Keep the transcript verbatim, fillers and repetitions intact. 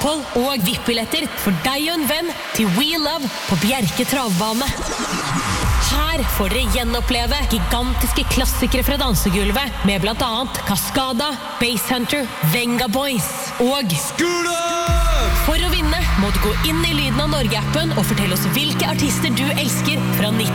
opphold og V I P-billetter for deg og en venn til We Love på Bjerke Travbane. Her får dere gjenoppleve gigantiske klassikere fra dansegulvet med blant annet Cascada, Basshunter, Venga Boys og Skula! For å vinne må du gå inn i Lyden av Norge-appen og fortelle oss hvilke artister du elsker fra